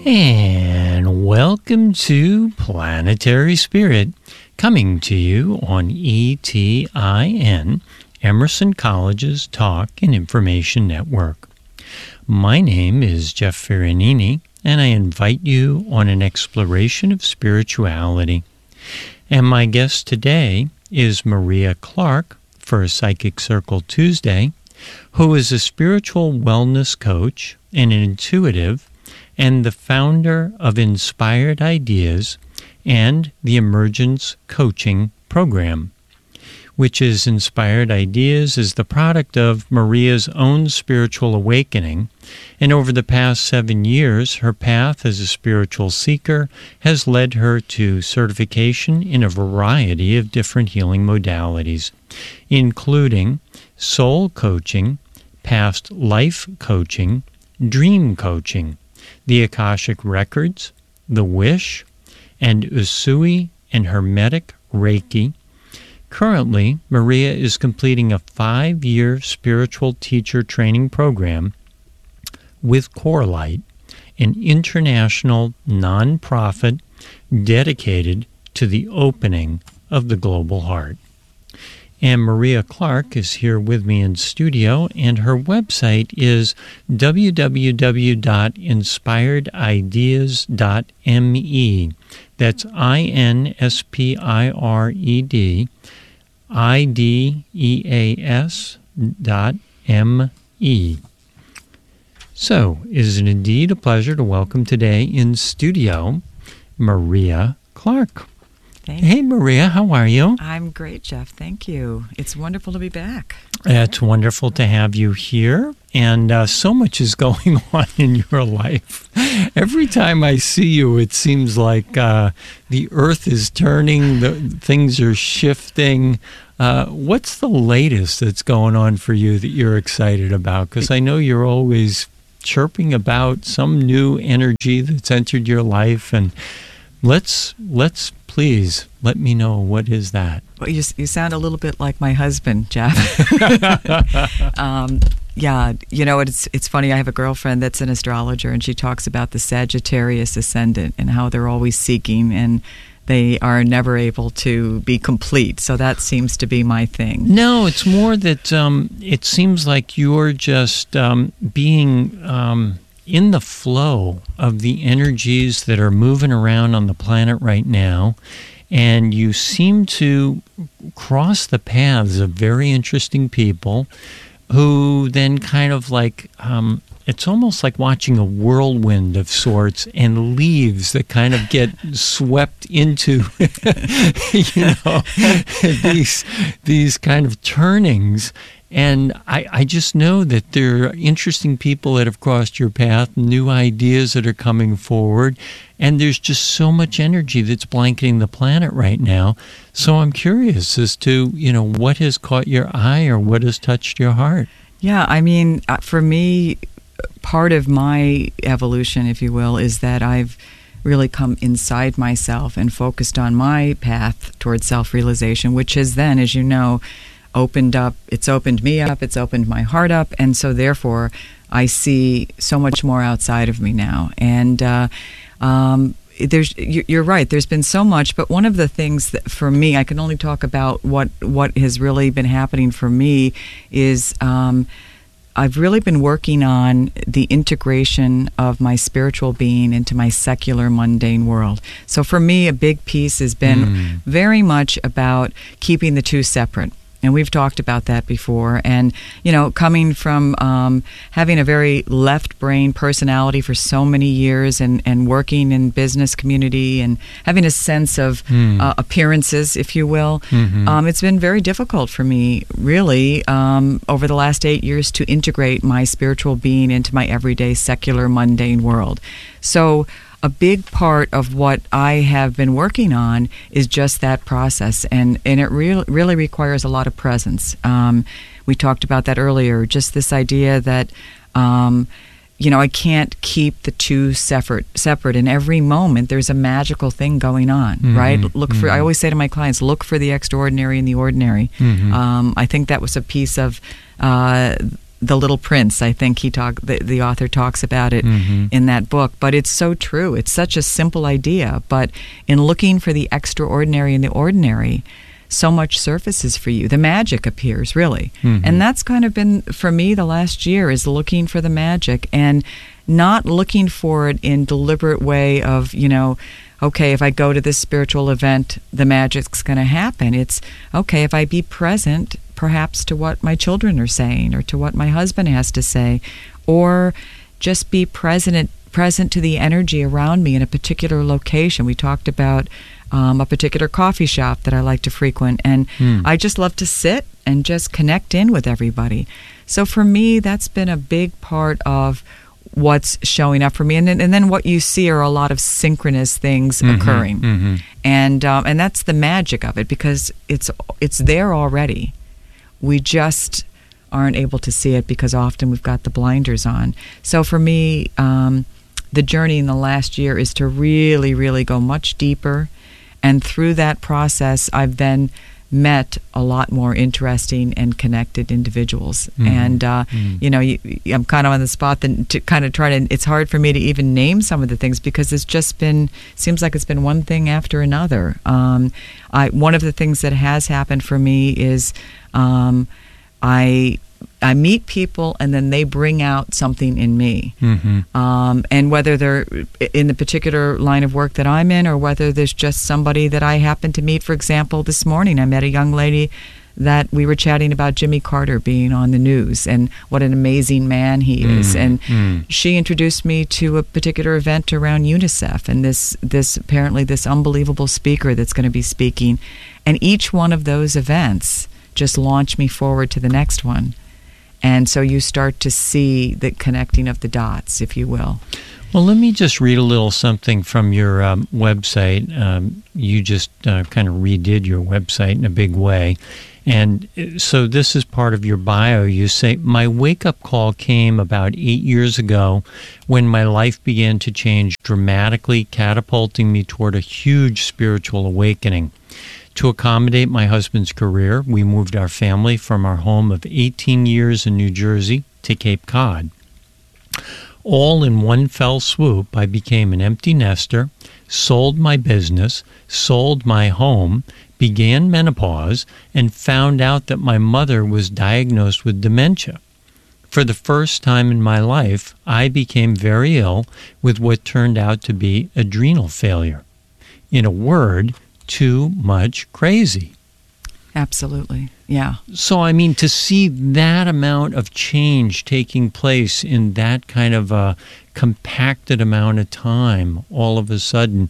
And welcome to Planetary Spirit, coming to you on ETIN, Emerson College's Talk and Information Network. My name is Jeff Ferranini, and I invite you on an exploration of spirituality. And my guest today is Maria Clark for Psychic Circle Tuesday, who is a spiritual wellness coach and an intuitive, and the founder of Inspired Ideas and the Emergence Coaching Program, which is Inspired Ideas is the product of Maria's own spiritual awakening, and over the past 7 years, her path as a spiritual seeker has led her to certification in a variety of different healing modalities, including soul coaching, past life coaching, dream coaching, the Akashic Records, the Wish, and Usui and Hermetic Reiki. Currently, Maria is completing a 5-year spiritual teacher training program with CoreLight, an international nonprofit dedicated to the opening of the global heart. And Maria Clark is here with me in studio, and her website is www.inspiredideas.me. That's INSPIREDIDEAS.me. So, it is indeed a pleasure to welcome today in studio Maria Clark. Hey, Maria, how are you? I'm great, Jeff. Thank you. It's wonderful to be back. It's wonderful to have you here, and so much is going on in your life. Every time I see you, it seems like the earth is turning, things are shifting. What's the latest that's going on for you that you're excited about? Because I know you're always chirping about some new energy that's entered your life, and let's please let me know, what is that? Well, you sound a little bit like my husband, Jeff. Yeah, you know, it's funny. I have a girlfriend that's an astrologer, and she talks about the Sagittarius ascendant and how they're always seeking, and they are never able to be complete. So that seems to be my thing. No, it's more that it seems like you're just being in the flow of the energies that are moving around on the planet right now, and you seem to cross the paths of very interesting people who then kind of like, it's almost like watching a whirlwind of sorts, and leaves that kind of get swept into, these kind of turnings. And I just know that there are interesting people that have crossed your path, new ideas that are coming forward, and there's just so much energy that's blanketing the planet right now. So I'm curious as to, what has caught your eye or what has touched your heart. Yeah, I mean, for me, part of my evolution, if you will, is that I've really come inside myself and focused on my path towards self-realization, which has then, as you know, opened me up, it's opened my heart up, and so therefore I see so much more outside of me now. And you're right, there's been so much, but one of the things that for me, I can only talk about what has really been happening for me is I've really been working on the integration of my spiritual being into my secular, mundane world. So for me, a big piece has been very much about keeping the two separate. And we've talked about that before. And, coming from having a very left-brain personality for so many years and working in business community and having a sense of appearances, if you will, it's been very difficult for me, really, over the last 8 years to integrate my spiritual being into my everyday, secular, mundane world. So a big part of what I have been working on is just that process, and it really requires a lot of presence. We talked about that earlier, just this idea that, I can't keep the two separate. In every moment, there's a magical thing going on, right? I always say to my clients, look for the extraordinary in the ordinary. I think that was a piece of The Little Prince. I think the author talks about it in that book. But it's so true. It's such a simple idea. But in looking for the extraordinary in the ordinary, so much surfaces for you. The magic appears, really. And that's kind of been, for me, the last year, is looking for the magic and not looking for it in deliberate way of, okay, if I go to this spiritual event, the magic's going to happen. It's, okay, if I be present, perhaps to what my children are saying or to what my husband has to say, or just be present to the energy around me in a particular location. We talked about a particular coffee shop that I like to frequent, and I just love to sit and just connect in with everybody. So for me, that's been a big part of what's showing up for me, and then what you see are a lot of synchronous things occurring, and that's the magic of it, because it's there already. We just aren't able to see it because often we've got the blinders on. So for me, the journey in the last year is to really, really go much deeper. And through that process, I've then met a lot more interesting and connected individuals. And, I'm kind of on the spot to kind of it's hard for me to even name some of the things because it's just seems like it's been one thing after another. One of the things that has happened for me is I meet people and then they bring out something in me. And whether they're in the particular line of work that I'm in or whether there's just somebody that I happen to meet. For example, this morning I met a young lady that we were chatting about Jimmy Carter being on the news and what an amazing man he is. And she introduced me to a particular event around UNICEF and this apparently this unbelievable speaker that's going to be speaking. And each one of those events just launched me forward to the next one. And so you start to see the connecting of the dots, if you will. Well, let me just read a little something from your website. You just kind of redid your website in a big way. And so this is part of your bio. You say, my wake-up call came about 8 years ago when my life began to change dramatically, catapulting me toward a huge spiritual awakening. To accommodate my husband's career, we moved our family from our home of 18 years in New Jersey to Cape Cod. All in one fell swoop, I became an empty nester, sold my business, sold my home, began menopause, and found out that my mother was diagnosed with dementia. For the first time in my life, I became very ill with what turned out to be adrenal failure. In a word, too much crazy. Absolutely, yeah. So, I mean, to see that amount of change taking place in that kind of a compacted amount of time, all of a sudden,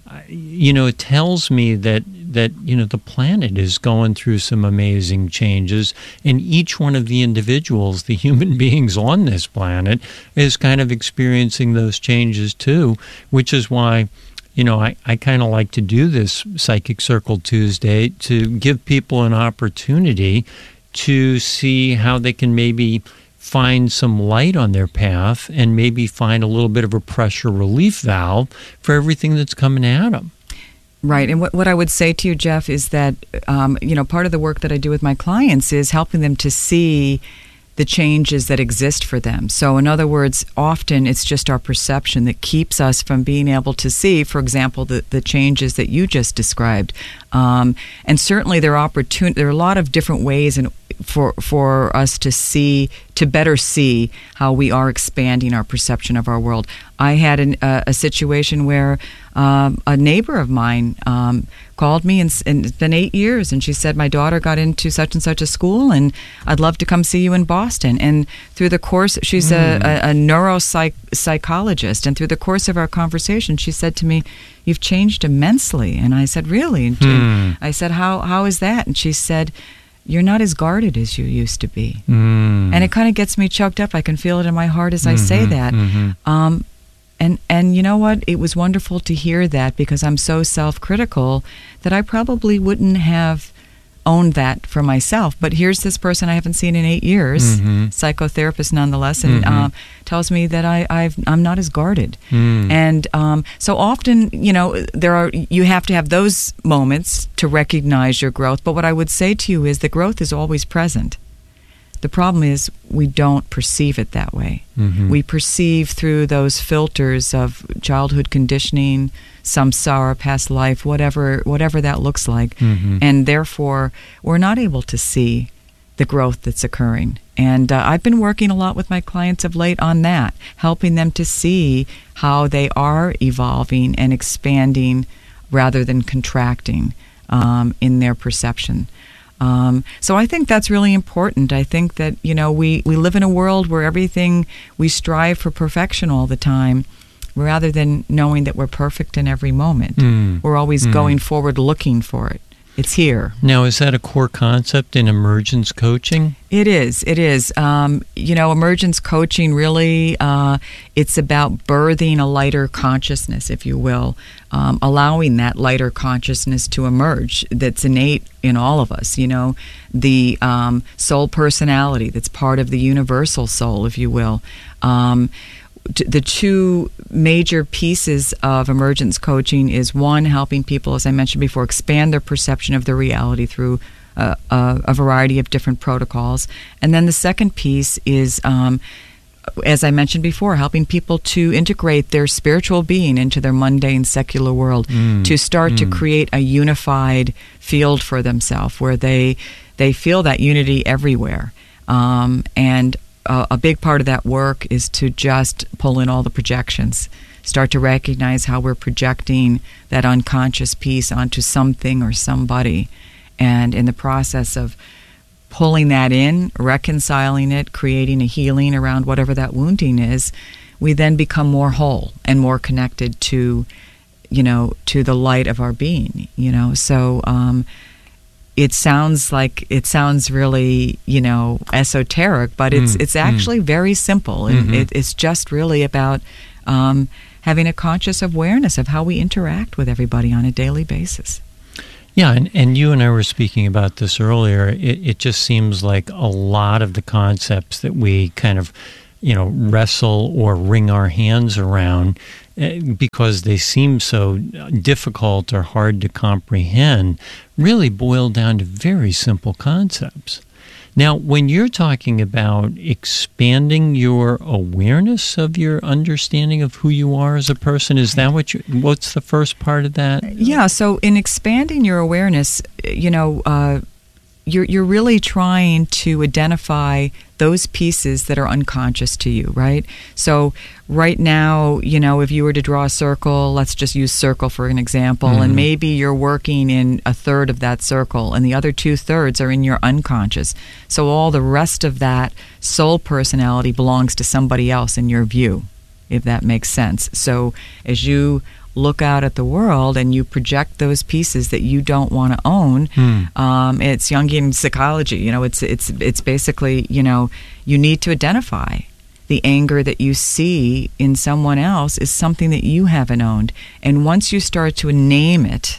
it tells me that the planet is going through some amazing changes, and each one of the individuals, the human beings on this planet, is kind of experiencing those changes too, which is why I kind of like to do this Psychic Circle Tuesday to give people an opportunity to see how they can maybe find some light on their path and maybe find a little bit of a pressure relief valve for everything that's coming at them. Right. And what I would say to you, Jeff, is that, part of the work that I do with my clients is helping them to see the changes that exist for them. So in other words, often it's just our perception that keeps us from being able to see, for example, the changes that you just described. And certainly there are a lot of different ways for us to better see how we are expanding our perception of our world. I had a situation where a neighbor of mine called me, and it's been 8 years, and she said, my daughter got into such and such a school, and I'd love to come see you in Boston. And through the course, she's a neuropsychologist, and through the course of our conversation, she said to me, you've changed immensely. And I said, really? And I said, how is that? And she said, you're not as guarded as you used to be. And it kind of gets me choked up. I can feel it in my heart as I say that. And you know what? It was wonderful to hear that, because I'm so self-critical that I probably wouldn't have owned that for myself. But here's this person I haven't seen in 8 years, psychotherapist nonetheless, and tells me that I'm not as guarded. And so often, you have to have those moments to recognize your growth. But what I would say to you is the growth is always present. The problem is we don't perceive it that way. We perceive through those filters of childhood conditioning, samsara, past life, whatever that looks like, and therefore we're not able to see the growth that's occurring. And I've been working a lot with my clients of late on that, helping them to see how they are evolving and expanding rather than contracting in their perception. So I think that's really important. I think that, we live in a world where we strive for perfection all the time, rather than knowing that we're perfect in every moment. We're always going forward looking for it. It's here. Now, is that a core concept in emergence coaching? It is. Emergence coaching really, it's about birthing a lighter consciousness, if you will, allowing that lighter consciousness to emerge that's innate in all of us. The soul personality that's part of the universal soul, if you will. The two major pieces of emergence coaching is, one, helping people, as I mentioned before, expand their perception of their reality through a variety of different protocols. And then the second piece is, as I mentioned before, helping people to integrate their spiritual being into their mundane secular world, to start to create a unified field for themselves where they feel that unity everywhere. And a big part of that work is to just pull in all the projections, start to recognize how we're projecting that unconscious piece onto something or somebody. And in the process of pulling that in, reconciling it, creating a healing around whatever that wounding is, we then become more whole and more connected to the light of our being, So, it sounds really, esoteric, but it's actually very simple. It's just really about having a conscious awareness of how we interact with everybody on a daily basis. Yeah, and you and I were speaking about this earlier. It just seems like a lot of the concepts that we kind of, wrestle or wring our hands around because they seem so difficult or hard to comprehend, really boil down to very simple concepts. Now, when you're talking about expanding your awareness of your understanding of who you are as a person, is that what's the first part of that? Yeah, so in expanding your awareness, you're really trying to identify those pieces that are unconscious to you, right? So right now, if you were to draw a circle, let's just use circle for an example, and maybe you're working in a third of that circle and the other 2/3 are in your unconscious. So all the rest of that soul personality belongs to somebody else in your view, if that makes sense. So as you look out at the world and you project those pieces that you don't want to own, it's Jungian psychology. It's basically, you need to identify the anger that you see in someone else is something that you haven't owned. And once you start to name it,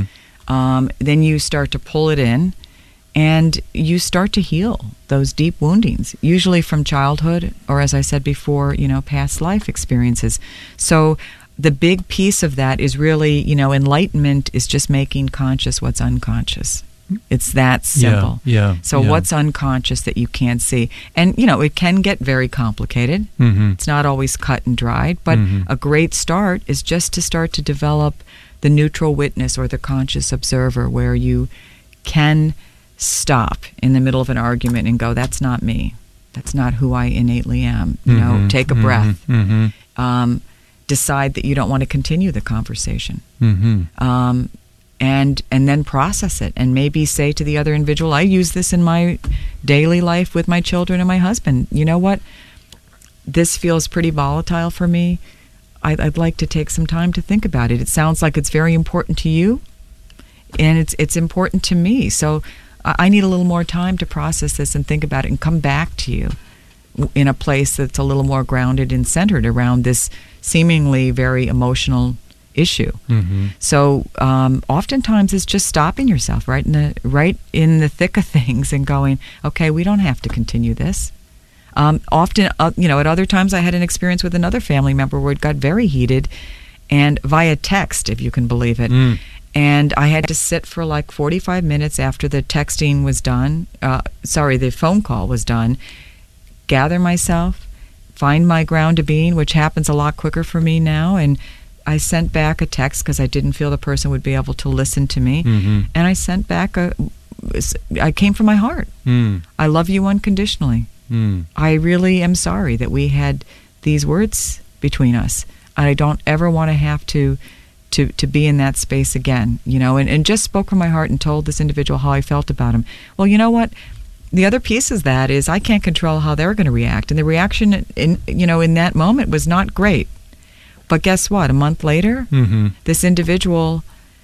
then you start to pull it in and you start to heal those deep woundings, usually from childhood or, as I said before, past life experiences. So the big piece of that is really, enlightenment is just making conscious what's unconscious. It's that simple. So what's unconscious that you can't see? And, it can get very complicated. It's not always cut and dried, but a great start is just to start to develop the neutral witness or the conscious observer, where you can stop in the middle of an argument and go, that's not me. That's not who I innately am. Take a breath. Decide that you don't want to continue the conversation, and then process it, and maybe say to the other individual, I use this in my daily life with my children and my husband. You know what? This feels pretty volatile for me. I'd like to take some time to think about it. It sounds like it's very important to you, and it's important to me. So I need a little more time to process this and think about it and come back to you in a place that's a little more grounded and centered around this seemingly very emotional issue. So oftentimes it's just stopping yourself right in the thick of things and going, okay, we don't have to continue this. Often, at other times I had an experience with another family member where it got very heated, and via text, if you can believe it. And I had to sit for like 45 minutes after the texting was done, the phone call was done, gather myself, find my ground of being, which happens a lot quicker for me now. And I sent back a text because I didn't feel the person would be able to listen to me. Mm-hmm. And I sent back I came from my heart. I love you unconditionally. I really am sorry that we had these words between us. I don't ever want to have to be in that space again, and just spoke from my heart and told this individual how I felt about him. Well, you know what? The other piece of that is I can't control how they're going to react. And the reaction in that moment was not great. But guess what? A month later, this individual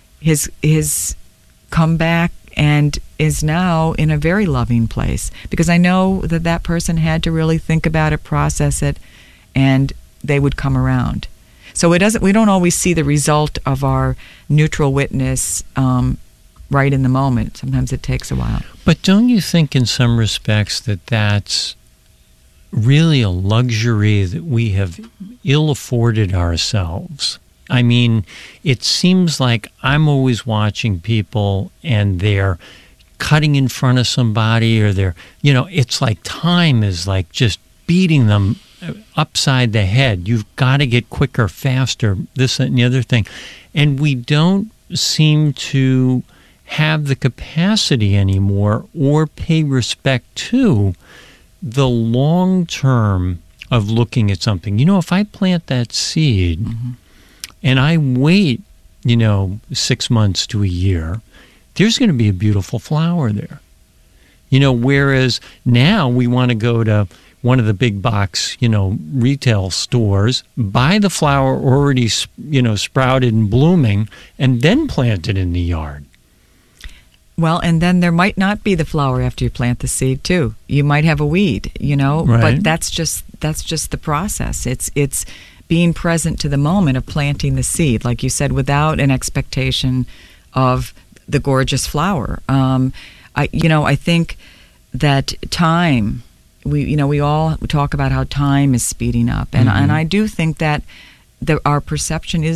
has come back and is now in a very loving place, because I know that person had to really think about it, process it, and they would come around. So we don't always see the result of our neutral witness right in the moment. Sometimes it takes a while. But don't you think in some respects that's really a luxury that we have ill-afforded ourselves? I mean, it seems like I'm always watching people and they're cutting in front of somebody, or it's like time is like just beating them upside the head. You've got to get quicker, faster, this, that, and the other thing. And we don't seem to have the capacity anymore or pay respect to the long term of looking at something. If I plant that seed and I wait, 6 months to a year, there's going to be a beautiful flower there. Whereas now we want to go to one of the big box, retail stores, buy the flower already, sprouted and blooming, and then plant it in the yard. Well, and then there might not be the flower after you plant the seed too. You might have a weed, Right. But that's just the process. It's being present to the moment of planting the seed, like you said, without an expectation of the gorgeous flower. I think that time. We all talk about how time is speeding up, and I do think that our perception is